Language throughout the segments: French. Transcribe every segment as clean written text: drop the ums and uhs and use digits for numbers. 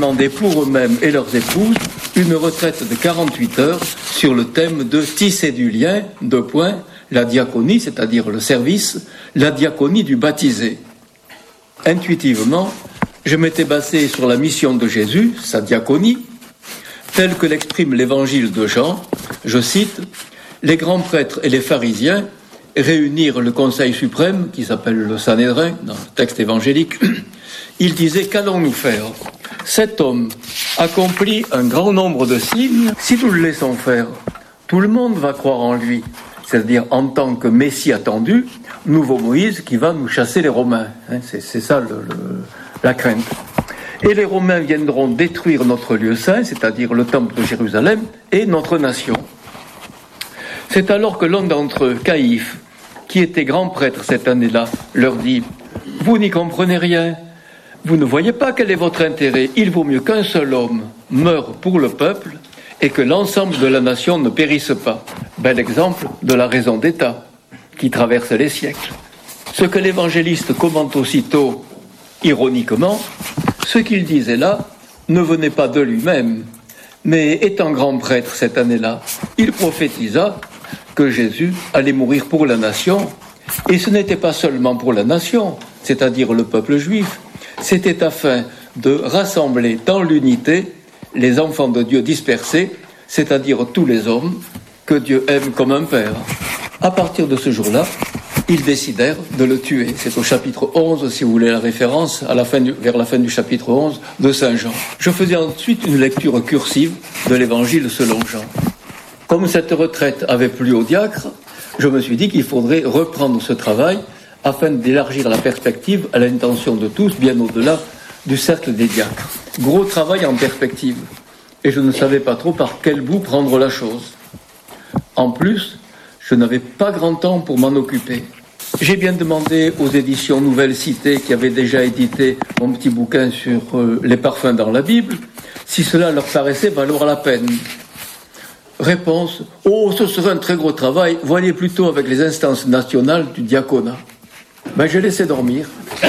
demandé pour eux-mêmes et leurs épouses une retraite de 48 heures sur le thème de tisser du lien, la diaconie, c'est-à-dire le service, la diaconie du baptisé. Intuitivement, je m'étais basé sur la mission de Jésus, sa diaconie, telle que l'exprime l'évangile de Jean. Je cite, « Les grands prêtres et les pharisiens réunirent le conseil suprême, qui s'appelle le Sanhédrin, dans le texte évangélique. Ils disaient, qu'allons-nous faire ? Cet homme accomplit un grand nombre de signes. Si nous le laissons faire, tout le monde va croire en lui. C'est-à-dire en tant que Messie attendu, nouveau Moïse qui va nous chasser les Romains. C'est ça la crainte. Et les Romains viendront détruire notre lieu saint, c'est-à-dire le temple de Jérusalem, et notre nation. C'est alors que l'un d'entre eux, Caïphe, qui était grand prêtre cette année-là, leur dit « Vous n'y comprenez rien. Vous ne voyez pas quel est votre intérêt. Il vaut mieux qu'un seul homme meure pour le peuple et que l'ensemble de la nation ne périsse pas. » Bel exemple de la raison d'État qui traverse les siècles. Ce que l'évangéliste commente aussitôt, ironiquement, ce qu'il disait là ne venait pas de lui-même, mais étant grand prêtre cette année-là, il prophétisa que Jésus allait mourir pour la nation, et ce n'était pas seulement pour la nation, c'est-à-dire le peuple juif, c'était afin de rassembler dans l'unité les enfants de Dieu dispersés, c'est-à-dire tous les hommes que Dieu aime comme un père. À partir de ce jour-là, ils décidèrent de le tuer. C'est au chapitre 11, si vous voulez la référence, vers la fin du chapitre 11 de Saint Jean. Je faisais ensuite une lecture cursive de l'évangile selon Jean. Comme cette retraite avait plu au diacre, je me suis dit qu'il faudrait reprendre ce travail afin d'élargir la perspective à l'intention de tous, bien au-delà du cercle des diacres. Gros travail en perspective. Et je ne savais pas trop par quel bout prendre la chose. En plus, je n'avais pas grand temps pour m'en occuper. J'ai bien demandé aux éditions Nouvelles Cités, qui avaient déjà édité mon petit bouquin sur les parfums dans la Bible, si cela leur paraissait valoir la peine. Réponse, « Oh, ce serait un très gros travail, voyez plutôt avec les instances nationales du diaconat. » J'ai laissé dormir.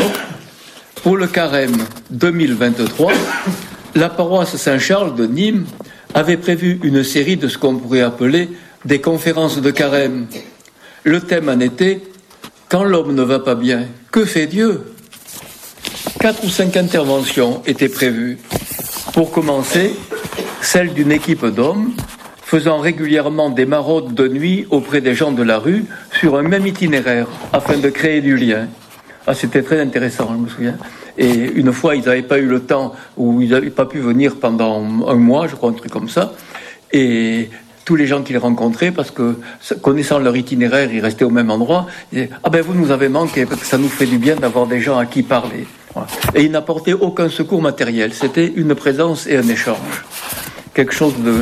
Pour le carême 2023, la paroisse Saint-Charles de Nîmes avait prévu une série de ce qu'on pourrait appeler des conférences de carême. Le thème en était « Quand l'homme ne va pas bien, que fait Dieu ?» 4 ou 5 interventions étaient prévues. Pour commencer, celle d'une équipe d'hommes faisant régulièrement des maraudes de nuit auprès des gens de la rue sur un même itinéraire afin de créer du lien. C'était très intéressant, je me souviens. Et une fois, ils n'avaient pas eu le temps, ou ils n'avaient pas pu venir pendant un mois, je crois, un truc comme ça. Et tous les gens qu'ils rencontraient, parce que connaissant leur itinéraire, ils restaient au même endroit, ils disaient « Ah ben vous nous avez manqué, parce que ça nous fait du bien d'avoir des gens à qui parler. » Voilà. Et ils n'apportaient aucun secours matériel. C'était une présence et un échange. Quelque chose de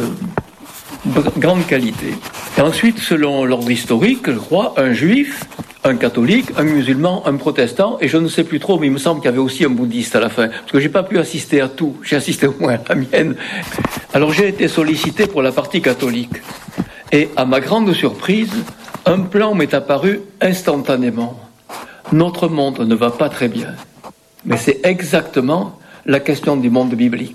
grande qualité. Et ensuite, selon l'ordre historique, je crois, un juif, un catholique, un musulman, un protestant, et je ne sais plus trop, mais il me semble qu'il y avait aussi un bouddhiste à la fin, parce que j'ai pas pu assister à tout, j'ai assisté au moins à la mienne. Alors j'ai été sollicité pour la partie catholique, et à ma grande surprise, un plan m'est apparu instantanément. Notre monde ne va pas très bien, mais c'est exactement la question du monde biblique.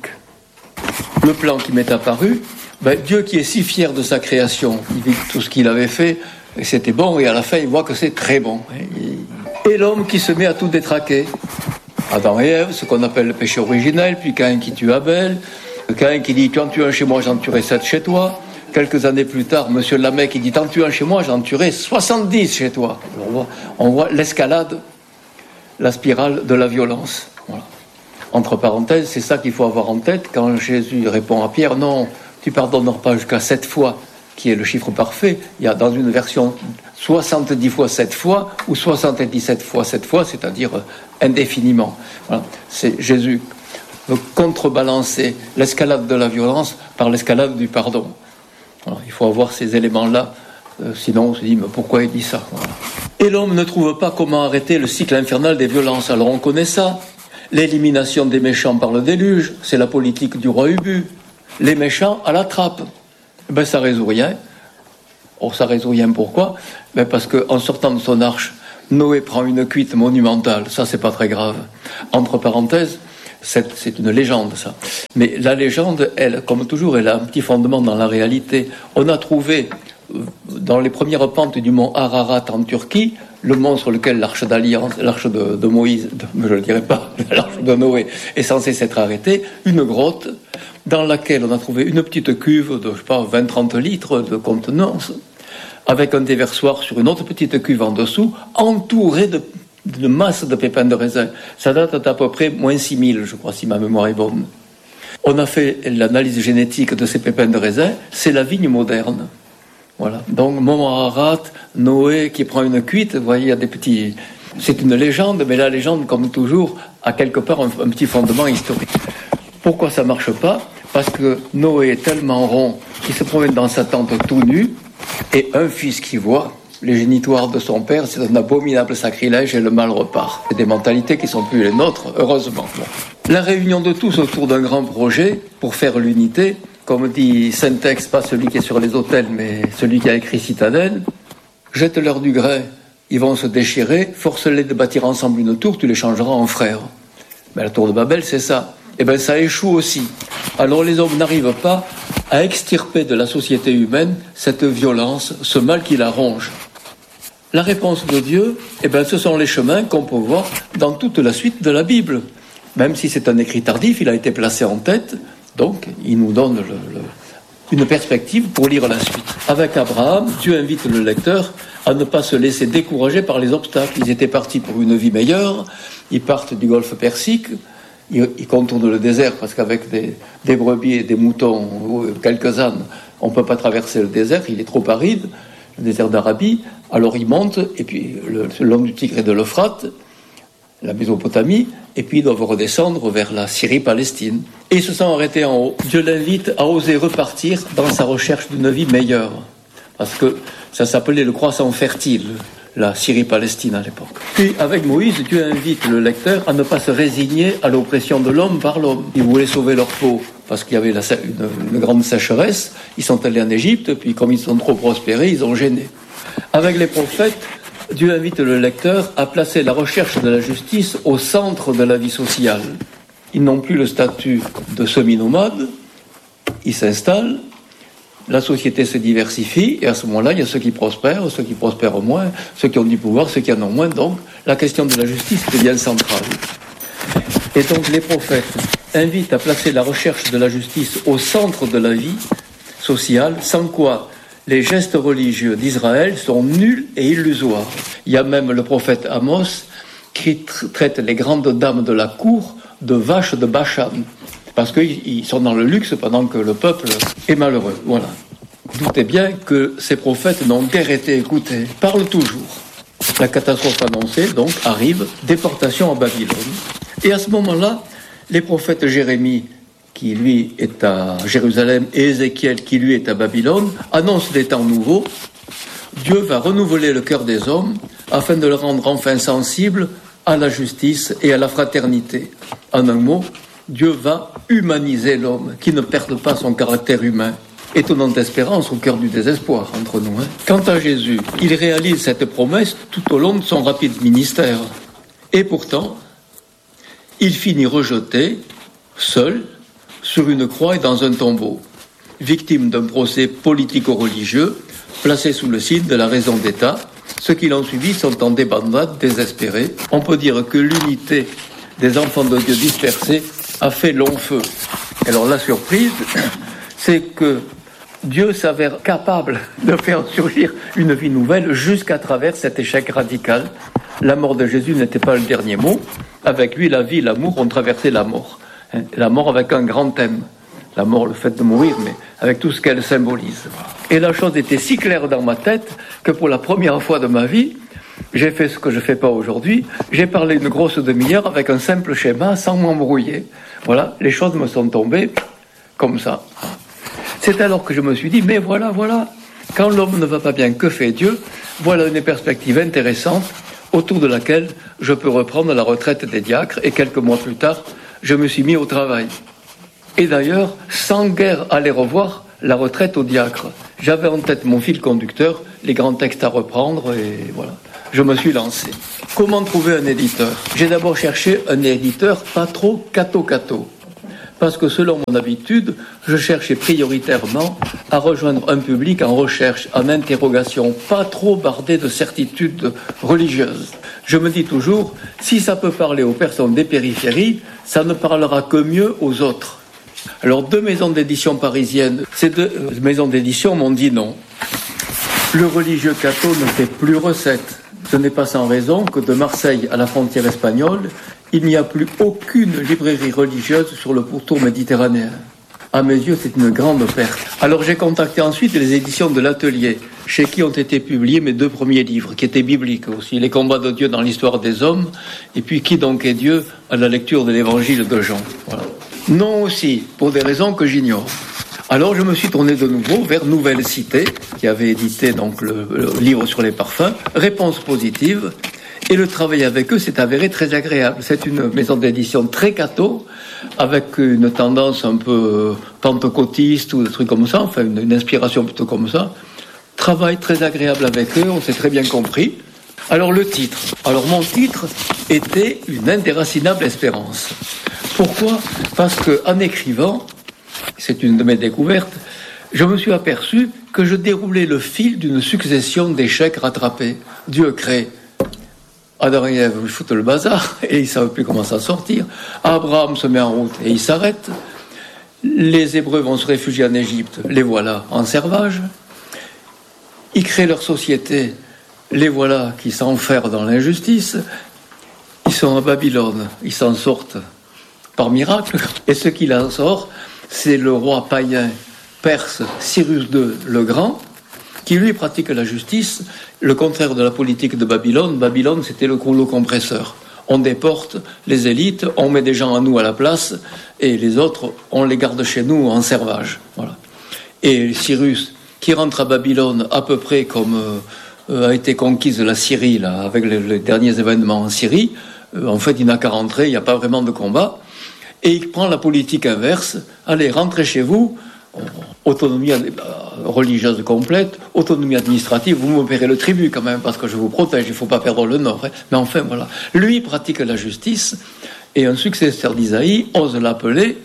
Le plan qui m'est apparu, Dieu qui est si fier de sa création, il dit que tout ce qu'il avait fait, et c'était bon, et à la fin, il voit que c'est très bon. Et l'homme qui se met à tout détraquer. Adam et Ève, ce qu'on appelle le péché originel, puis Caïn qui tue Abel, Caïn qui dit « T'en tues un chez moi, j'en tuerai 7 chez toi ». Quelques années plus tard, monsieur Lamech qui dit « T'en tues un chez moi, j'en tuerai 70 chez toi ». On voit l'escalade, la spirale de la violence. Voilà. Entre parenthèses, c'est ça qu'il faut avoir en tête quand Jésus répond à Pierre « Non, tu pardonneras pas jusqu'à 7 fois ». Qui est le chiffre parfait, il y a dans une version 70 fois 7 fois ou 77 fois 7 fois, c'est-à-dire indéfiniment. Voilà. C'est Jésus veut contrebalancer l'escalade de la violence par l'escalade du pardon. Voilà. Il faut avoir ces éléments-là, sinon on se dit mais pourquoi il dit ça ? Voilà. Et l'homme ne trouve pas comment arrêter le cycle infernal des violences. Alors on connaît ça, l'élimination des méchants par le déluge, c'est la politique du roi Ubu. Les méchants à la trappe. Ça résout rien. Ça résout rien pourquoi ? Parce qu'en sortant de son arche, Noé prend une cuite monumentale. Ça, c'est pas très grave. Entre parenthèses, C'est une légende, ça. Mais la légende, elle, comme toujours, elle a un petit fondement dans la réalité. On a trouvé, dans les premières pentes du mont Ararat en Turquie, le mont sur lequel l'arche d'alliance, l'arche de Moïse, je ne le dirais pas, l'arche de Noé est censée s'être arrêtée, une grotte dans laquelle on a trouvé une petite cuve de, 20-30 litres de contenance, avec un déversoir sur une autre petite cuve en dessous, entourée d'une masse de pépins de raisin. Ça date d'à peu près moins 6000, je crois, si ma mémoire est bonne. On a fait l'analyse génétique de ces pépins de raisin, c'est la vigne moderne. Voilà. Donc, Mont Ararat, Noé qui prend une cuite, vous voyez, il y a des petits... C'est une légende, mais la légende, comme toujours, a quelque part un petit fondement historique. Pourquoi ça ne marche pas ? Parce que Noé est tellement rond qu'il se promène dans sa tente tout nu, et un fils qui voit les génitoires de son père, c'est un abominable sacrilège et le mal repart. C'est des mentalités qui ne sont plus les nôtres, heureusement. La réunion de tous autour d'un grand projet pour faire l'unité, comme dit Saint-Ex, pas celui qui est sur les autels, mais celui qui a écrit Citadelle, jette-leur du grès, ils vont se déchirer, force-les de bâtir ensemble une tour, tu les changeras en frères. Mais la tour de Babel, c'est ça. Eh bien, ça échoue aussi. Alors les hommes n'arrivent pas à extirper de la société humaine cette violence, ce mal qui la ronge. La réponse de Dieu, eh bien, ce sont les chemins qu'on peut voir dans toute la suite de la Bible. Même si c'est un écrit tardif, il a été placé en tête, donc il nous donne une perspective pour lire la suite. Avec Abraham, Dieu invite le lecteur à ne pas se laisser décourager par les obstacles. Ils étaient partis pour une vie meilleure, ils partent du golfe Persique, ils contournent le désert parce qu'avec des brebis et des moutons ou quelques ânes, on ne peut pas traverser le désert, il est trop aride, le désert d'Arabie. Alors ils montent, et puis le long du Tigre et de l'Euphrate, la Mésopotamie, et puis ils doivent redescendre vers la Syrie-Palestine. Et ils se sont arrêtés en haut. Dieu l'invite à oser repartir dans sa recherche d'une vie meilleure. Parce que ça s'appelait le croissant fertile, la Syrie-Palestine à l'époque. Puis avec Moïse, Dieu invite le lecteur à ne pas se résigner à l'oppression de l'homme par l'homme. Ils voulaient sauver leur peau parce qu'il y avait une grande sécheresse. Ils sont allés en Égypte, puis comme ils sont trop prospérés, ils ont gêné. Avec les prophètes, Dieu invite le lecteur à placer la recherche de la justice au centre de la vie sociale. Ils n'ont plus le statut de semi-nomades, ils s'installent, la société se diversifie, et à ce moment-là, il y a ceux qui prospèrent moins, ceux qui ont du pouvoir, ceux qui en ont moins, donc la question de la justice devient centrale. Et donc les prophètes invitent à placer la recherche de la justice au centre de la vie sociale, sans quoi les gestes religieux d'Israël sont nuls et illusoires. Il y a même le prophète Amos qui traite les grandes dames de la cour de vaches de Bachan, parce qu'ils sont dans le luxe pendant que le peuple est malheureux. Voilà. Doutez bien que ces prophètes n'ont guère été écoutés, parlent toujours. La catastrophe annoncée, donc, arrive, déportation à Babylone. Et à ce moment-là, les prophètes Jérémie, qui lui est à Jérusalem, et Ézéchiel, qui lui est à Babylone, annoncent des temps nouveaux. Dieu va renouveler le cœur des hommes afin de le rendre enfin sensible à la justice et à la fraternité. En un mot, Dieu va humaniser l'homme, qui ne perde pas son caractère humain. Étonnante espérance au cœur du désespoir entre nous. Quant à Jésus, il réalise cette promesse tout au long de son rapide ministère. Et pourtant, il finit rejeté, seul, sur une croix et dans un tombeau, victime d'un procès politico-religieux, placé sous le signe de la raison d'État. Ceux qui l'ont suivi sont en débandade, désespérés. On peut dire que l'unité des enfants de Dieu dispersés a fait long feu. Alors la surprise, c'est que Dieu s'avère capable de faire surgir une vie nouvelle jusqu'à travers cet échec radical. La mort de Jésus n'était pas le dernier mot. Avec lui, la vie et l'amour ont traversé la mort. La mort avec un grand thème. La mort, le fait de mourir, mais avec tout ce qu'elle symbolise. Et la chose était si claire dans ma tête que pour la première fois de ma vie, j'ai fait ce que je ne fais pas aujourd'hui. J'ai parlé une grosse demi-heure avec un simple schéma sans m'embrouiller. Voilà, les choses me sont tombées comme ça. C'est alors que je me suis dit, mais voilà, quand l'homme ne va pas bien, que fait Dieu ? Voilà une perspective intéressante autour de laquelle je peux reprendre la retraite des diacres. Et quelques mois plus tard, je me suis mis au travail. Et d'ailleurs, sans guère aller revoir la retraite au diacre. J'avais en tête mon fil conducteur, les grands textes à reprendre, et voilà. Je me suis lancé. Comment trouver un éditeur ? J'ai d'abord cherché un éditeur pas trop catho-catho. Parce que selon mon habitude, je cherchais prioritairement à rejoindre un public en recherche, en interrogation, pas trop bardé de certitudes religieuses. Je me dis toujours, si ça peut parler aux personnes des périphéries, ça ne parlera que mieux aux autres. Alors 2 maisons d'édition parisiennes, ces 2 maisons d'édition m'ont dit non. Le religieux catho ne fait plus recette. Ce n'est pas sans raison que de Marseille à la frontière espagnole, il n'y a plus aucune librairie religieuse sur le pourtour méditerranéen. À mes yeux, c'est une grande perte. Alors j'ai contacté ensuite les éditions de l'Atelier, chez qui ont été publiés mes 2 premiers livres, qui étaient bibliques aussi, Les combats de Dieu dans l'histoire des hommes, et puis Qui donc est Dieu à la lecture de l'évangile de Jean. Voilà. Non aussi, pour des raisons que j'ignore. Alors je me suis tourné de nouveau vers Nouvelle Cité, qui avait édité donc le livre sur les parfums, Réponse positive, et le travail avec eux s'est avéré très agréable. C'est une maison d'édition très catho, avec une tendance un peu pentecôtiste ou des trucs comme ça, enfin une inspiration plutôt comme ça. Travail très agréable avec eux, on s'est très bien compris. Alors le titre. Alors mon titre était Une indéracinable espérance. Pourquoi ? Parce qu'en écrivant, c'est une de mes découvertes, je me suis aperçu que je déroulais le fil d'une succession d'échecs rattrapés. Dieu crée. Adam et Ève foutent le bazar et ils ne savent plus comment s'en sortir. Abraham se met en route et il s'arrête. Les Hébreux vont se réfugier en Égypte, les voilà en servage. Ils créent leur société, les voilà qui s'enferment dans l'injustice. Ils sont à Babylone, ils s'en sortent par miracle. Et ce qui en sort, c'est le roi païen perse Cyrus II le Grand, qui lui pratique la justice, le contraire de la politique de Babylone. Babylone, c'était le rouleau compresseur. On déporte les élites, on met des gens à nous à la place, et les autres, on les garde chez nous en servage. Voilà. Et Cyrus, qui rentre à Babylone à peu près comme a été conquise la Syrie, là, avec les derniers événements en Syrie, en fait, il n'a qu'à rentrer, il n'y a pas vraiment de combat, et il prend la politique inverse. Allez, rentrez chez vous, autonomie religieuse complète, autonomie administrative, vous me paierez le tribut quand même, parce que je vous protège, il ne faut pas perdre le nord. Hein. Mais enfin, voilà. Lui pratique la justice, et un successeur d'Isaïe ose l'appeler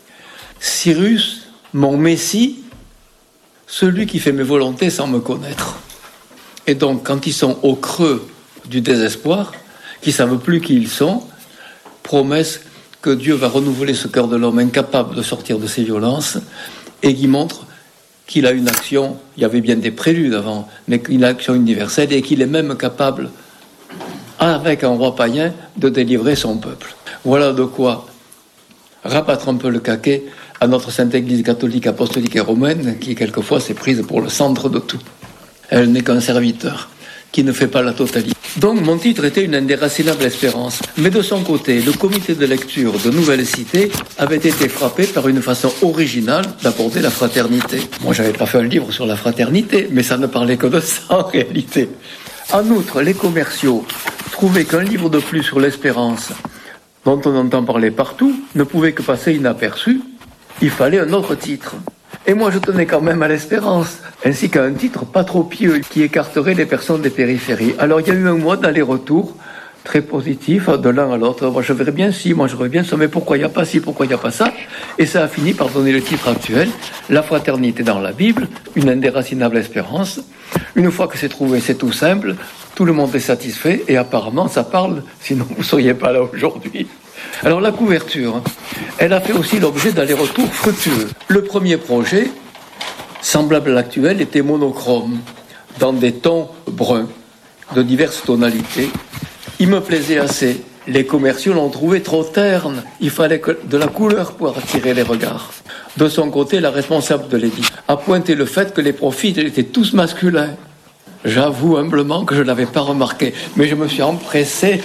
Cyrus, mon Messie, celui qui fait mes volontés sans me connaître. Et donc, quand ils sont au creux du désespoir, qui ne savent plus qui ils sont, promesse que Dieu va renouveler ce cœur de l'homme incapable de sortir de ses violences, et qui montre qu'il a une action, il y avait bien des préludes avant, mais une action universelle, et qu'il est même capable, avec un roi païen, de délivrer son peuple. Voilà de quoi rabattre un peu le caquet à notre Sainte Église catholique, apostolique et romaine, qui quelquefois s'est prise pour le centre de tout. Elle n'est qu'un serviteur, qui ne fait pas la totalité. Donc mon titre était Une indéracinable espérance. Mais de son côté, le comité de lecture de Nouvelle Cité avait été frappé par une façon originale d'aborder la fraternité. Moi, j'avais pas fait un livre sur la fraternité, mais ça ne parlait que de ça en réalité. En outre, les commerciaux trouvaient qu'un livre de plus sur l'espérance, dont on entend parler partout, ne pouvait que passer inaperçu. Il fallait un autre titre. Et moi, je tenais quand même à l'espérance, ainsi qu'à un titre pas trop pieux qui écarterait les personnes des périphéries. Alors, il y a eu un mois d'aller-retour très positif de l'un à l'autre. Moi, je verrais bien ci, moi, je verrais bien ça, mais pourquoi il n'y a pas ci, pourquoi il n'y a pas ça ? Et ça a fini par donner le titre actuel, La fraternité dans la Bible, une indéracinable espérance. Une fois que c'est trouvé, c'est tout simple, tout le monde est satisfait, et apparemment, ça parle, sinon vous ne seriez pas là aujourd'hui. Alors la couverture, elle a fait aussi l'objet d'allers-retours fructueux. Le premier projet, semblable à l'actuel, était monochrome, dans des tons bruns, de diverses tonalités. Il me plaisait assez. Les commerciaux l'ont trouvé trop terne. Il fallait de la couleur pour attirer les regards. De son côté, la responsable de l'édition a pointé le fait que les profils étaient tous masculins. J'avoue humblement que je ne l'avais pas remarqué, mais je me suis empressé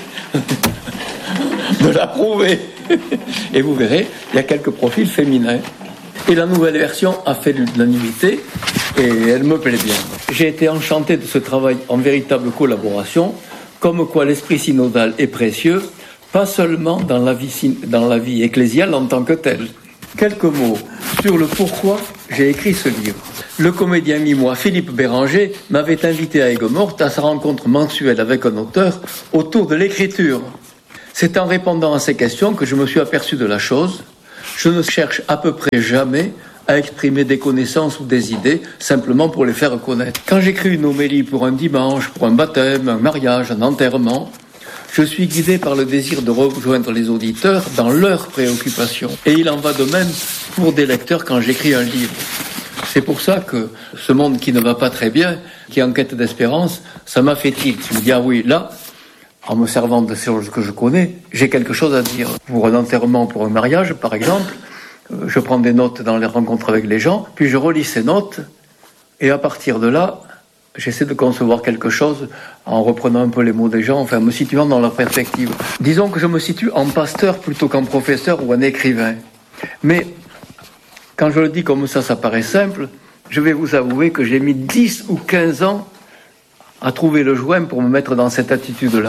de l'approuver. Et vous verrez, il y a quelques profils féminins. Et la nouvelle version a fait l'unanimité et elle me plaît bien. J'ai été enchanté de ce travail en véritable collaboration, comme quoi l'esprit synodal est précieux, pas seulement dans la vie ecclésiale en tant que telle. Quelques mots sur le pourquoi j'ai écrit ce livre. Le comédien mimois Philippe Béranger m'avait invité à Aigues-Mortes à sa rencontre mensuelle avec un auteur autour de l'écriture. C'est en répondant à ces questions que je me suis aperçu de la chose. Je ne cherche à peu près jamais à exprimer des connaissances ou des idées simplement pour les faire connaître. Quand j'écris une homélie pour un dimanche, pour un baptême, un mariage, un enterrement, je suis guidé par le désir de rejoindre les auditeurs dans leurs préoccupations. Et il en va de même pour des lecteurs quand j'écris un livre. C'est pour ça que ce monde qui ne va pas très bien, qui est en quête d'espérance, ça m'a fait tilt. Je me dis, ah oui, là, en me servant de ces choses que je connais, j'ai quelque chose à dire. Pour un enterrement, pour un mariage, par exemple, je prends des notes dans les rencontres avec les gens, puis je relis ces notes, et à partir de là, j'essaie de concevoir quelque chose en reprenant un peu les mots des gens, enfin, me situant dans leur perspective. Disons que je me situe en pasteur plutôt qu'en professeur ou en écrivain. Mais quand je le dis comme ça paraît simple, je vais vous avouer que j'ai mis 10 ou 15 ans à trouver le joint pour me mettre dans cette attitude-là.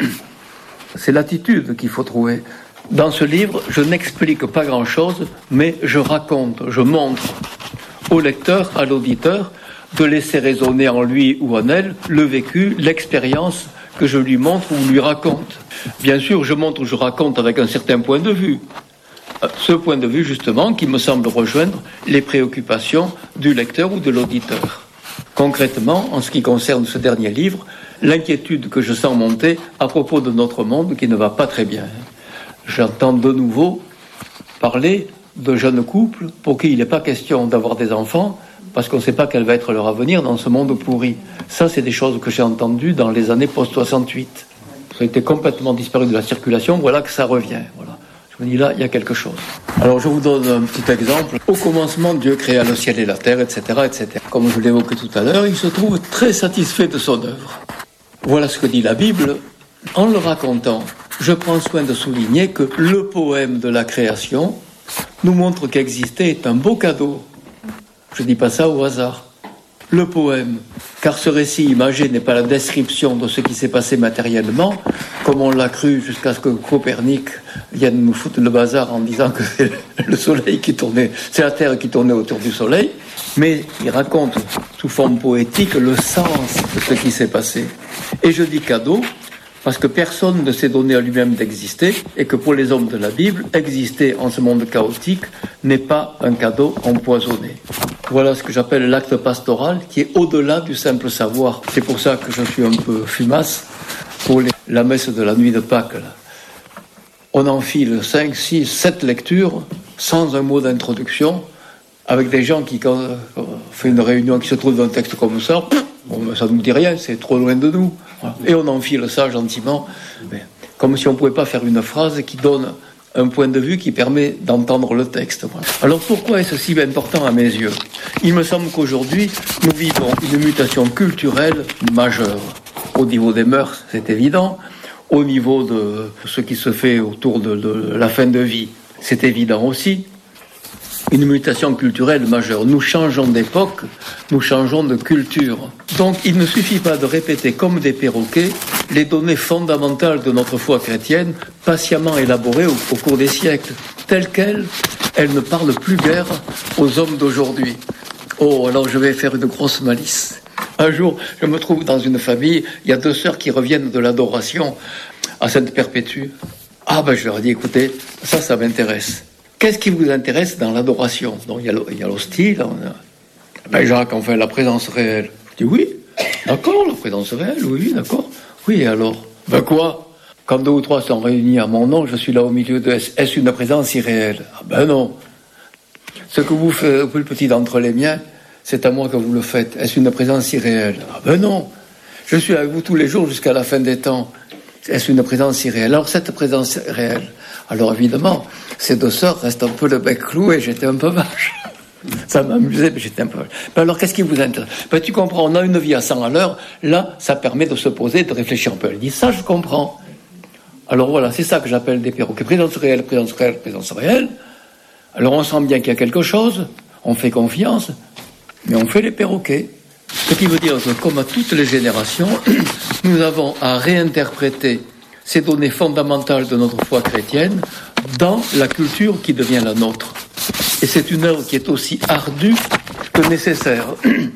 C'est l'attitude qu'il faut trouver. Dans ce livre, je n'explique pas grand-chose, mais je raconte, je montre au lecteur, à l'auditeur, de laisser résonner en lui ou en elle le vécu, l'expérience que je lui montre ou lui raconte. Bien sûr, je montre ou je raconte avec un certain point de vue. Ce point de vue, justement, qui me semble rejoindre les préoccupations du lecteur ou de l'auditeur. Concrètement, en ce qui concerne ce dernier livre, l'inquiétude que je sens monter à propos de notre monde qui ne va pas très bien. J'entends de nouveau parler de jeunes couples pour qui il n'est pas question d'avoir des enfants parce qu'on ne sait pas quel va être leur avenir dans ce monde pourri. Ça, c'est des choses que j'ai entendues dans les années post-68. Ça a été complètement disparu de la circulation, voilà que ça revient. Voilà. Je me dis là, il y a quelque chose. Alors je vous donne un petit exemple. Au commencement, Dieu créa le ciel et la terre, etc., etc. Comme je l'évoquais tout à l'heure, il se trouve très satisfait de son œuvre. Voilà ce que dit la Bible. En le racontant, je prends soin de souligner que le poème de la création nous montre qu'exister est un beau cadeau. Je ne dis pas ça au hasard. Le poème, car ce récit imagé n'est pas la description de ce qui s'est passé matériellement, comme on l'a cru jusqu'à ce que Copernic vienne nous foutre le bazar en disant que c'est le soleil qui tournait, c'est la Terre qui tournait autour du soleil, mais il raconte sous forme poétique le sens de ce qui s'est passé. Et je dis cadeau, parce que personne ne s'est donné à lui-même d'exister, et que pour les hommes de la Bible, exister en ce monde chaotique n'est pas un cadeau empoisonné. Voilà ce que j'appelle l'acte pastoral, qui est au-delà du simple savoir. C'est pour ça que je suis un peu fumasse pour la messe de la nuit de Pâques. Là. On enfile 5, 6, 7 lectures, sans un mot d'introduction, avec des gens qui, quand on fait une réunion qui se trouve dans un texte comme ça, ça ne nous dit rien, c'est trop loin de nous. Voilà. Et on enfile ça gentiment, comme si on ne pouvait pas faire une phrase qui donne un point de vue qui permet d'entendre le texte. Voilà. Alors pourquoi est-ce si important à mes yeux ? Il me semble qu'aujourd'hui, nous vivons une mutation culturelle majeure. Au niveau des mœurs, c'est évident. Au niveau de ce qui se fait autour de la fin de vie, c'est évident aussi. Une mutation culturelle majeure. Nous changeons d'époque, nous changeons de culture. Donc il ne suffit pas de répéter comme des perroquets les données fondamentales de notre foi chrétienne, patiemment élaborées au cours des siècles. Telles quelles, elles ne parlent plus guère aux hommes d'aujourd'hui. Oh, alors je vais faire une grosse malice. Un jour, je me trouve dans une famille, il y a 2 sœurs qui reviennent de l'adoration à Sainte Perpétue. Ah ben je leur dis, écoutez, ça m'intéresse. Qu'est-ce qui vous intéresse dans l'adoration ? Donc il y a l'hostie, Jacques, enfin la présence réelle. Je dis oui, d'accord, la présence réelle, oui, d'accord. Oui, et alors ? Ben quoi ? Quand 2 ou 3 sont réunis à mon nom, je suis là au milieu de... Est-ce une présence irréelle ? Ah ben non. Ce que vous faites, le petit d'entre les miens, c'est à moi que vous le faites. Est-ce une présence irréelle ? Ah ben non. Je suis avec vous tous les jours jusqu'à la fin des temps. Est-ce une présence irréelle ? Alors cette présence réelle, alors évidemment, ces 2 sœurs restent un peu le bec cloué, j'étais un peu vache. Ça m'amusait, mais j'étais un peu vache. Ben alors qu'est-ce qui vous intéresse ? Ben tu comprends, on a une vie à 100 à l'heure, là, ça permet de se poser, de réfléchir un peu. Elle dit, ça je comprends. Alors voilà, c'est ça que j'appelle des perroquets. Présence réelle, présence réelle, présence réelle. Alors on sent bien qu'il y a quelque chose, on fait confiance, mais on fait les perroquets. Ce qui veut dire que, comme à toutes les générations, nous avons à réinterpréter ces données fondamentales de notre foi chrétienne dans la culture qui devient la nôtre. Et c'est une œuvre qui est aussi ardue que nécessaire.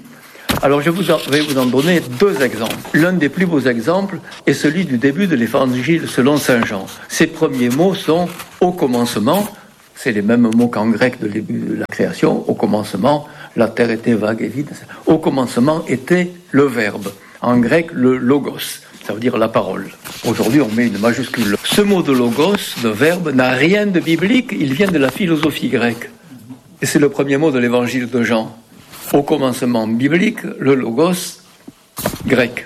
Alors je vais vous en donner 2 exemples. L'un des plus beaux exemples est celui du début de l'Évangile selon saint Jean. Ses premiers mots sont « au commencement ». C'est les mêmes mots qu'en grec de début de la création. Au commencement, la terre était vague et vide. Au commencement était le verbe. En grec, le logos. Ça veut dire la parole. Aujourd'hui, on met une majuscule. Ce mot de logos, de verbe, n'a rien de biblique. Il vient de la philosophie grecque. Et c'est le premier mot de l'Évangile de Jean. Au commencement biblique, le logos grec.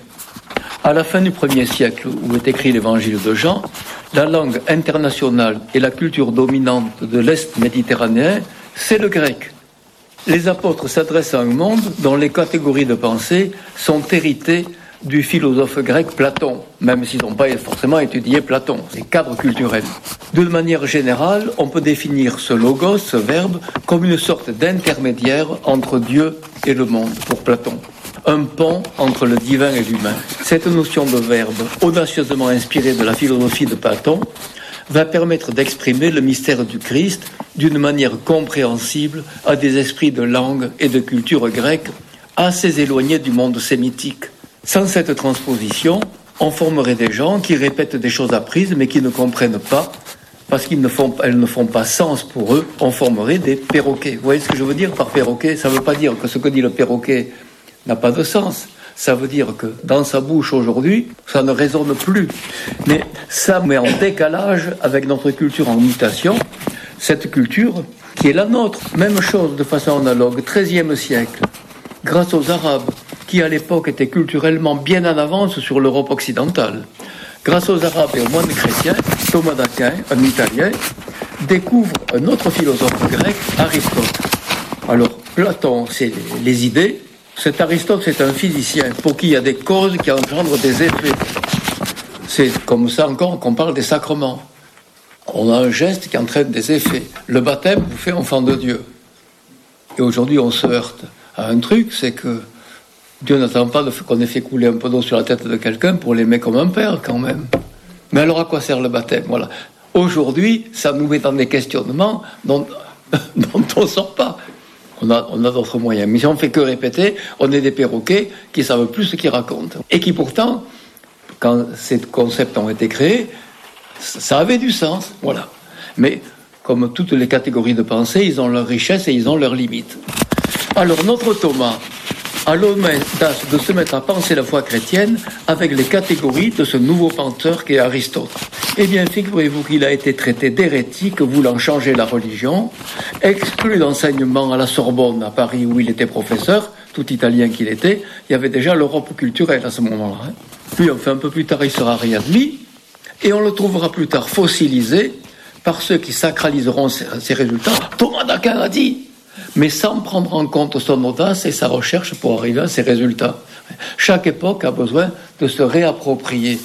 À la fin du 1er siècle, où est écrit l'Évangile de Jean, la langue internationale et la culture dominante de l'Est méditerranéen, c'est le grec. Les apôtres s'adressent à un monde dont les catégories de pensée sont héritées du philosophe grec Platon, même s'ils n'ont pas forcément étudié Platon, c'est cadre culturel. De manière générale, on peut définir ce logos, ce verbe, comme une sorte d'intermédiaire entre Dieu et le monde, pour Platon. Un pont entre le divin et l'humain. Cette notion de verbe, audacieusement inspirée de la philosophie de Platon, va permettre d'exprimer le mystère du Christ d'une manière compréhensible à des esprits de langue et de culture grecque assez éloignés du monde sémitique. Sans cette transposition, on formerait des gens qui répètent des choses apprises mais qui ne comprennent pas, parce qu'elles ne font pas sens pour eux. On formerait des perroquets. Vous voyez ce que je veux dire par perroquet ? Ça ne veut pas dire que ce que dit le perroquet n'a pas de sens. Ça veut dire que dans sa bouche aujourd'hui, ça ne résonne plus. Mais ça met en décalage avec notre culture en mutation, cette culture qui est la nôtre. Même chose de façon analogue, 13e siècle, grâce aux Arabes, qui à l'époque étaient culturellement bien en avance sur l'Europe occidentale. Grâce aux Arabes et aux moines chrétiens, Thomas d'Aquin, un Italien, découvre un autre philosophe grec, Aristote. Alors, Platon, c'est les idées. Cet Aristote, c'est un physicien pour qui il y a des causes qui engendrent des effets. C'est comme ça encore qu'on parle des sacrements. On a un geste qui entraîne des effets. Le baptême vous fait enfant de Dieu. Et aujourd'hui, on se heurte à un truc, c'est que Dieu n'attend pas qu'on ait fait couler un peu d'eau sur la tête de quelqu'un pour l'aimer comme un père, quand même. Mais alors, à quoi sert le baptême ? Voilà. Aujourd'hui, ça nous met dans des questionnements dont on ne sort pas. On a d'autres moyens. Mais si on ne fait que répéter, on est des perroquets qui ne savent plus ce qu'ils racontent. Et qui pourtant, quand ces concepts ont été créés, ça avait du sens. Voilà. Mais comme toutes les catégories de pensée, ils ont leur richesse et ils ont leurs limites. Alors notre Thomas a l'audace de se mettre à penser la foi chrétienne avec les catégories de ce nouveau penseur qu'est Aristote. Eh bien, figurez-vous qu'il a été traité d'hérétique voulant changer la religion, exclu d'enseignement à la Sorbonne, à Paris, où il était professeur, tout italien qu'il était. Il y avait déjà l'Europe culturelle à ce moment-là. Puis, enfin, un peu plus tard, il sera réadmis, et on le trouvera plus tard fossilisé par ceux qui sacraliseront ses résultats. Thomas d'Aquin a dit, mais sans prendre en compte son audace et sa recherche pour arriver à ses résultats. Chaque époque a besoin de se réapproprier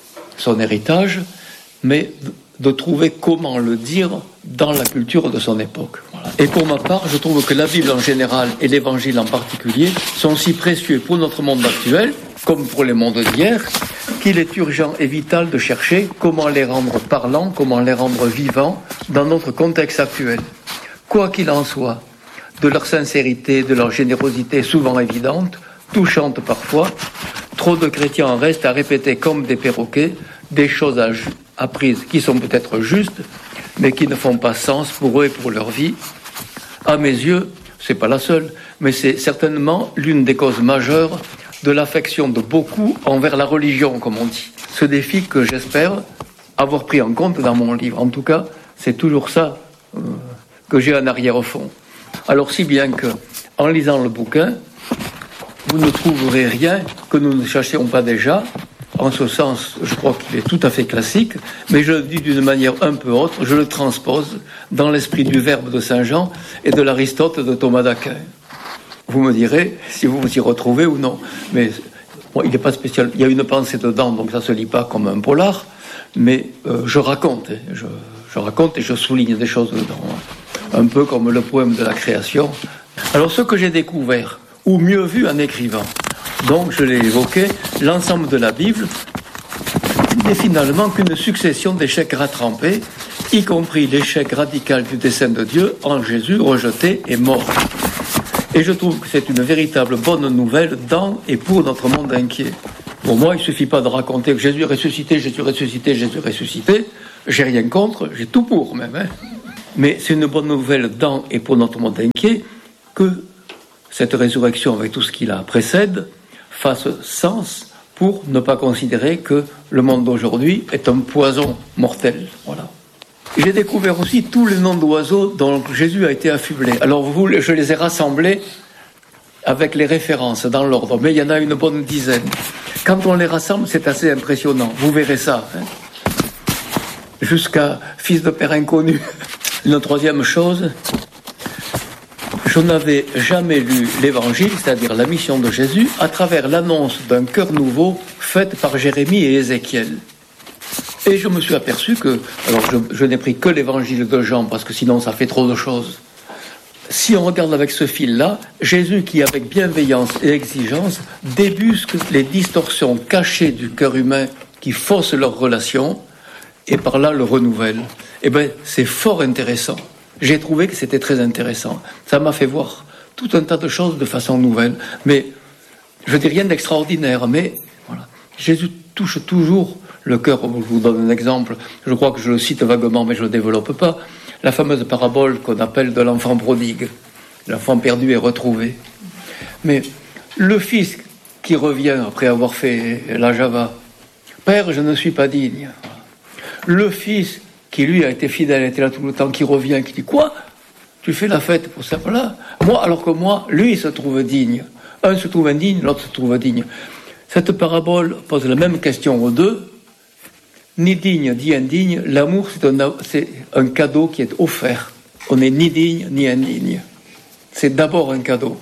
son héritage, mais de trouver comment le dire dans la culture de son époque. Voilà. Et pour ma part, je trouve que la Bible en général et l'Évangile en particulier sont si précieux pour notre monde actuel, comme pour les mondes d'hier, qu'il est urgent et vital de chercher comment les rendre parlants, comment les rendre vivants dans notre contexte actuel. Quoi qu'il en soit, de leur sincérité, de leur générosité souvent évidente, touchante parfois, trop de chrétiens en restent à répéter comme des perroquets des choses apprises qui sont peut-être justes, mais qui ne font pas sens pour eux et pour leur vie. À mes yeux, c'est pas la seule, mais c'est certainement l'une des causes majeures de l'affection de beaucoup envers la religion, comme on dit. Ce défi que j'espère avoir pris en compte dans mon livre. En tout cas, c'est toujours ça que j'ai en arrière-fond. Alors si bien que, en lisant le bouquin, vous ne trouverez rien que nous ne cherchions pas déjà. En ce sens, je crois qu'il est tout à fait classique, mais je le dis d'une manière un peu autre, je le transpose dans l'esprit du Verbe de Saint Jean et de l'Aristote de Thomas d'Aquin. Vous me direz si vous vous y retrouvez ou non. Mais bon, il n'est pas spécial, il y a une pensée dedans, donc ça ne se lit pas comme un polar, mais je raconte, je raconte et je souligne des choses dedans. Un peu comme le poème de la création. Alors ce que j'ai découvert, ou mieux vu en écrivant, donc je l'ai évoqué, l'ensemble de la Bible n'est finalement qu'une succession d'échecs rattrapés y compris l'échec radical du dessein de Dieu en Jésus rejeté et mort. Et je trouve que c'est une véritable bonne nouvelle dans et pour notre monde inquiet. Pour moi, il ne suffit pas de raconter que Jésus est ressuscité, Jésus est ressuscité, Jésus est ressuscité. J'ai rien contre, j'ai tout pour même. Mais c'est une bonne nouvelle dans et pour notre monde inquiet que cette résurrection, avec tout ce qui la précède, fasse sens pour ne pas considérer que le monde d'aujourd'hui est un poison mortel. Voilà. J'ai découvert aussi tous les noms d'oiseaux dont Jésus a été affublé. Alors je les ai rassemblés avec les références dans l'ordre, mais il y en a une bonne dizaine. Quand on les rassemble, c'est assez impressionnant. Vous verrez ça. Jusqu'à fils de père inconnu. Une troisième chose, je n'avais jamais lu l'Évangile, c'est-à-dire la mission de Jésus, à travers l'annonce d'un cœur nouveau faite par Jérémie et Ézéchiel. Et je me suis aperçu que, alors je n'ai pris que l'Évangile de Jean, parce que sinon ça fait trop de choses. Si on regarde avec ce fil-là, Jésus qui, avec bienveillance et exigence, débusque les distorsions cachées du cœur humain qui faussent leurs relations, et par là le renouvelle. Eh bien, c'est fort intéressant. J'ai trouvé que c'était très intéressant. Ça m'a fait voir tout un tas de choses de façon nouvelle. Mais, je dis rien d'extraordinaire, mais voilà. Jésus touche toujours le cœur. Je vous donne un exemple. Je crois que je le cite vaguement, mais je ne le développe pas. La fameuse parabole qu'on appelle de l'enfant prodigue. L'enfant perdu et retrouvé. Mais le fils qui revient après avoir fait la Java. Père, je ne suis pas digne. Le fils qui lui a été fidèle, était là tout le temps, qui revient, qui dit quoi ? Tu fais la fête pour ça, voilà. Moi, alors que moi, lui, il se trouve digne. Un se trouve indigne, l'autre se trouve digne. Cette parabole pose la même question aux deux. Ni digne, ni indigne, l'amour, c'est un cadeau qui est offert. On n'est ni digne, ni indigne. C'est d'abord un cadeau.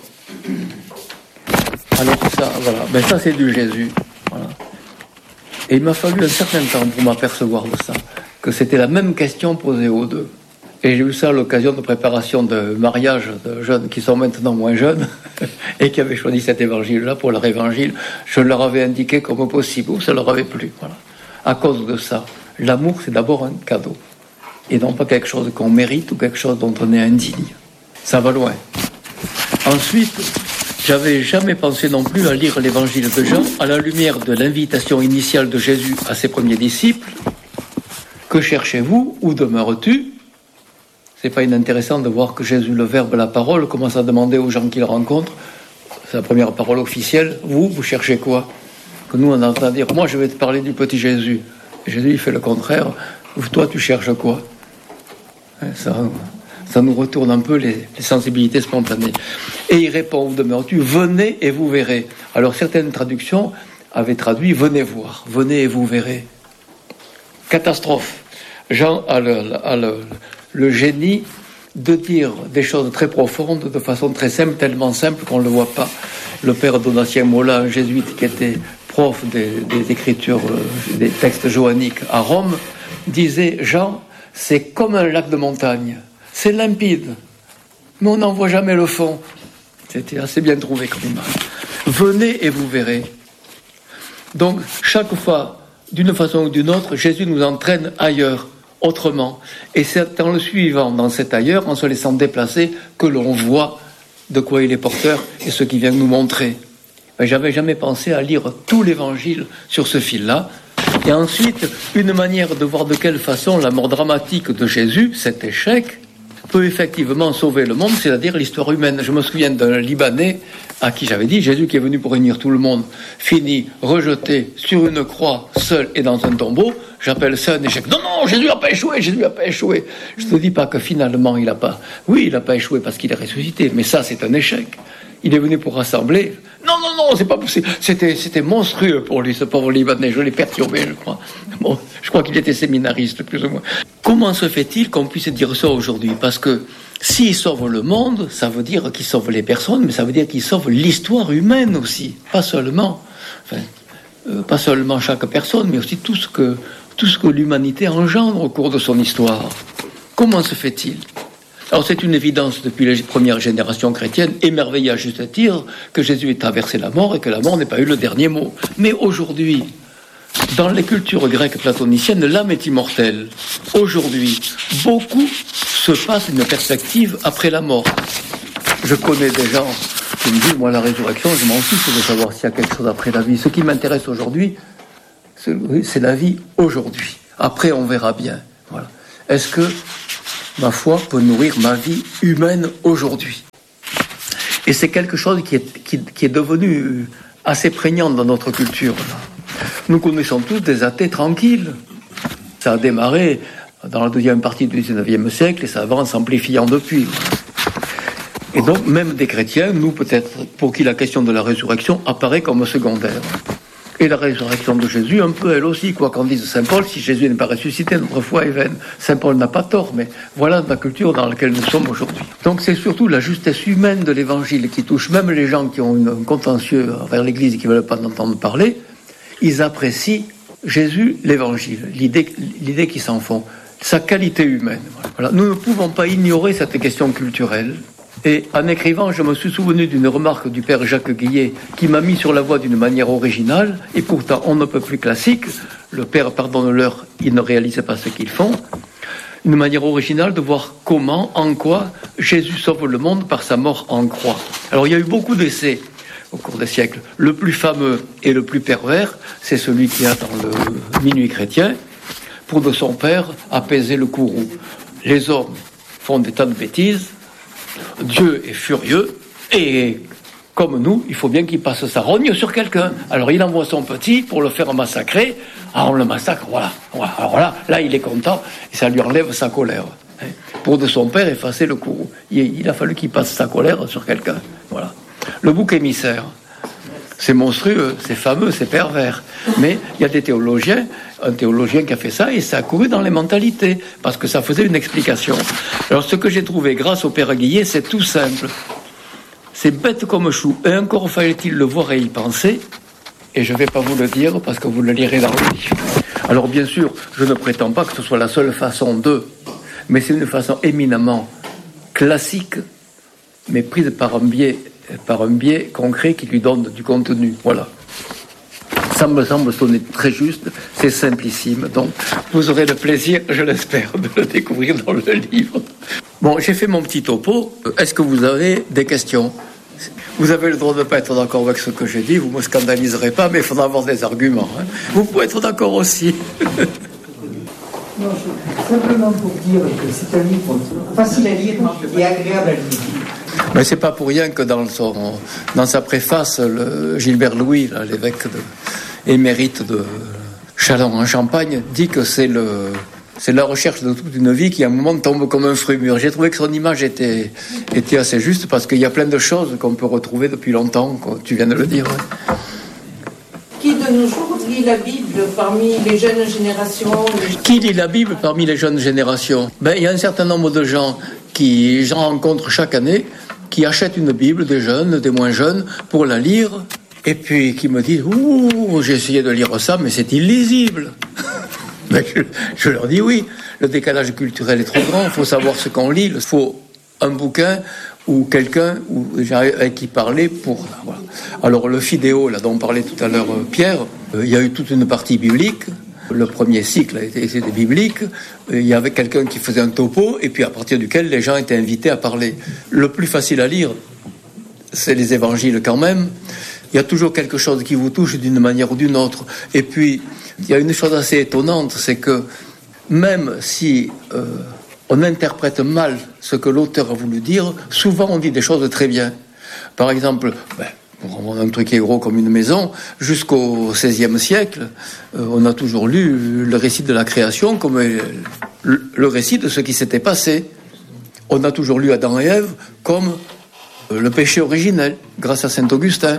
Alors ça, voilà. Ben ça, c'est du Jésus. Voilà. Et il m'a fallu un certain temps pour m'apercevoir de ça, que c'était la même question posée aux deux. Et j'ai eu ça à l'occasion de préparation de mariage de jeunes qui sont maintenant moins jeunes et qui avaient choisi cet évangile-là pour leur évangile. Je leur avais indiqué comme possible, ou ça leur avait plu. Voilà. À cause de ça, l'amour, c'est d'abord un cadeau. Et non pas quelque chose qu'on mérite ou quelque chose dont on est indigne. Ça va loin. Ensuite, j'avais jamais pensé non plus à lire l'évangile de Jean à la lumière de l'invitation initiale de Jésus à ses premiers disciples. Que cherchez-vous? Où demeures-tu? C'est pas inintéressant de voir que Jésus, le Verbe, la parole, commence à demander aux gens qu'il rencontre. C'est la première parole officielle. Vous cherchez quoi? Que nous, on entend dire, moi, je vais te parler du petit Jésus. Et Jésus, il fait le contraire. Toi, tu cherches quoi? Ça nous retourne un peu les sensibilités spontanées. Et il répond, où demeures-tu? Venez et vous verrez. Alors, certaines traductions avaient traduit, venez voir, venez et vous verrez. Catastrophe. Jean a le génie de dire des choses très profondes de façon très simple, tellement simple qu'on ne le voit pas. Le père Donatien Mola, un jésuite qui était prof des écritures, des textes johanniques à Rome, disait, Jean, c'est comme un lac de montagne. C'est limpide, mais on n'en voit jamais le fond. C'était assez bien trouvé comme image. Venez et vous verrez. Donc, chaque fois, d'une façon ou d'une autre, Jésus nous entraîne ailleurs, autrement. Et c'est en le suivant dans cet ailleurs, en se laissant déplacer, que l'on voit de quoi il est porteur et ce qu'il vient nous montrer. Mais j'avais jamais pensé à lire tout l'évangile sur ce fil-là. Et ensuite, une manière de voir de quelle façon la mort dramatique de Jésus, cet échec, peut effectivement sauver le monde, c'est-à-dire l'histoire humaine. Je me souviens d'un Libanais à qui j'avais dit, Jésus qui est venu pour réunir tout le monde, fini, rejeté sur une croix, seul et dans un tombeau, j'appelle ça un échec. Non, non, Jésus n'a pas échoué, Jésus n'a pas échoué. Je ne te dis pas que finalement il n'a pas... Oui, il n'a pas échoué parce qu'il est ressuscité, mais ça c'est un échec. Il est venu pour rassembler. Non, non, non, c'est pas possible. C'était monstrueux pour lui, ce pauvre Libanais. Je l'ai perturbé, je crois. Bon, je crois qu'il était séminariste, plus ou moins. Comment se fait-il qu'on puisse dire ça aujourd'hui? Parce que s'il sauve le monde, ça veut dire qu'il sauve les personnes, mais ça veut dire qu'il sauve l'histoire humaine aussi. Pas seulement chaque personne, mais aussi tout ce que l'humanité engendre au cours de son histoire. Comment se fait-il? Alors c'est une évidence depuis les premières générations chrétiennes, émerveillées à juste titre, que Jésus ait traversé la mort et que la mort n'ait pas eu le dernier mot. Mais aujourd'hui, Dans les cultures grecques platoniciennes, l'âme est immortelle. Aujourd'hui, beaucoup se passent d'une perspective après la mort. Je connais des gens qui me disent, moi la résurrection, je m'en fiche de savoir s'il y a quelque chose après la vie. Ce qui m'intéresse aujourd'hui, c'est la vie aujourd'hui. Après, on verra bien. Voilà. Est-ce que ma foi peut nourrir ma vie humaine aujourd'hui ? Et c'est quelque chose qui est devenu assez prégnant dans notre culture. Nous connaissons tous des athées tranquilles. Ça a démarré dans la deuxième partie du XIXe siècle et ça avance amplifiant depuis. Et donc, même des chrétiens, nous peut-être, pour qui la question de la résurrection apparaît comme secondaire. Et la résurrection de Jésus, un peu elle aussi, quoi qu'en dise Saint Paul, si Jésus n'est pas ressuscité, notre foi est vaine. Saint Paul n'a pas tort, mais voilà la culture dans laquelle nous sommes aujourd'hui. Donc c'est surtout la justesse humaine de l'Évangile qui touche même les gens qui ont un contentieux envers l'Église et qui ne veulent pas en entendre parler. Ils apprécient Jésus, l'Évangile, l'idée qui s'en font, sa qualité humaine. Voilà. Nous ne pouvons pas ignorer cette question culturelle. Et en écrivant, je me suis souvenu d'une remarque du père Jacques Guillet qui m'a mis sur la voie d'une manière originale, et pourtant on ne peut plus classique. Le père, pardonne-leur, ils ne réalisent pas ce qu'ils font. Une manière originale de voir comment, en quoi, Jésus sauve le monde par sa mort en croix. Alors il y a eu beaucoup d'essais au cours des siècles. Le plus fameux et le plus pervers, c'est celui qui a dans le Minuit chrétien, pour de son père apaiser le courroux. Les hommes font des tas de bêtises, Dieu est furieux, et comme nous, il faut bien qu'il passe sa rogne sur quelqu'un. Alors il envoie son petit pour le faire massacrer. Ah, on le massacre, voilà. Alors là, il est content, et ça lui enlève sa colère. Pour de son père effacer le courroux. Il a fallu qu'il passe sa colère sur quelqu'un. Voilà. Le bouc émissaire, c'est monstrueux, c'est fameux, c'est pervers. Mais il y a des théologiens, un théologien qui a fait ça, et ça a couru dans les mentalités, parce que ça faisait une explication. Alors ce que j'ai trouvé grâce au père Guillet, c'est tout simple. C'est bête comme chou, et encore fallait-il le voir et y penser, et je ne vais pas vous le dire, parce que vous le lirez dans le livre. Alors bien sûr, je ne prétends pas que ce soit la seule façon de, mais c'est une façon éminemment classique, mais prise par un biais concret qui lui donne du contenu. Voilà. Ça me semble sonner très juste, c'est simplissime. Donc, vous aurez le plaisir, je l'espère, de le découvrir dans le livre. Bon, j'ai fait mon petit topo. Est-ce que vous avez des questions ? Vous avez le droit de ne pas être d'accord avec ce que j'ai dit, vous ne me scandaliserez pas, mais il faudra avoir des arguments. Hein. Vous pouvez être d'accord aussi. Non, simplement pour dire que c'est un livre facile à lire et agréable à lire. Mais c'est pas pour rien que dans sa préface, Gilbert Louis, là, l'évêque émérite de Châlons en Champagne, dit que c'est la recherche de toute une vie qui à un moment tombe comme un fruit mûr. J'ai trouvé que son image était assez juste parce qu'il y a plein de choses qu'on peut retrouver depuis longtemps, quoi. Tu viens de le dire. Ouais. Qui de nos jours lit la Bible parmi les jeunes générations ? Qui lit la Bible parmi les jeunes générations ? Il y a un certain nombre de gens j'en rencontre chaque année, qui achètent une Bible, des jeunes, des moins jeunes, pour la lire, et puis qui me disent « Ouh, j'ai essayé de lire ça, mais c'est illisible !» Mais je leur dis oui, le décalage culturel est trop grand, il faut savoir ce qu'on lit, il faut un bouquin ou quelqu'un avec qui parler pour... Voilà. Alors le Fidéo, là, dont parlait tout à l'heure Pierre, il y a eu toute une partie biblique. Le premier cycle était biblique, il y avait quelqu'un qui faisait un topo, et puis à partir duquel les gens étaient invités à parler. Le plus facile à lire, c'est les évangiles quand même. Il y a toujours quelque chose qui vous touche d'une manière ou d'une autre. Et puis, il y a une chose assez étonnante, c'est que même si on interprète mal ce que l'auteur a voulu dire, souvent on dit des choses très bien. Par exemple... Pour un truc qui est gros comme une maison, jusqu'au XVIe siècle, on a toujours lu le récit de la création comme le récit de ce qui s'était passé. On a toujours lu Adam et Ève comme le péché originel, grâce à saint Augustin.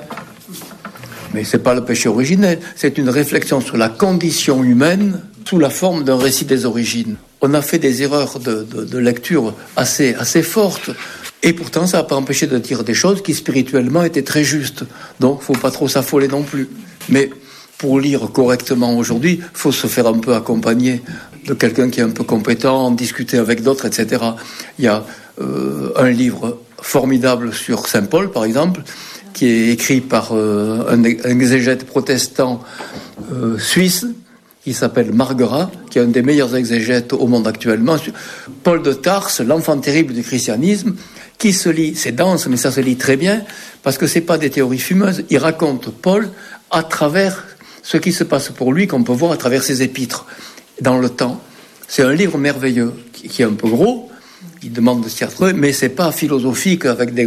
Mais c'est pas le péché originel, c'est une réflexion sur la condition humaine sous la forme d'un récit des origines. On a fait des erreurs de lecture assez fortes. Et pourtant, ça n'a pas empêché de dire des choses qui spirituellement étaient très justes. Donc, il ne faut pas trop s'affoler non plus. Mais pour lire correctement aujourd'hui, il faut se faire un peu accompagner de quelqu'un qui est un peu compétent, discuter avec d'autres, etc. Il y a un livre formidable sur Saint Paul, par exemple, qui est écrit par un exégète protestant suisse qui s'appelle Marguerat, qui est un des meilleurs exégètes au monde actuellement. Paul de Tarse, l'enfant terrible du christianisme, qui se lit, c'est dense, mais ça se lit très bien, parce que c'est pas des théories fumeuses. Il raconte Paul à travers ce qui se passe pour lui, qu'on peut voir à travers ses épîtres, dans le temps. C'est un livre merveilleux, qui est un peu gros, il demande de s'y retrouver, mais c'est pas philosophique avec des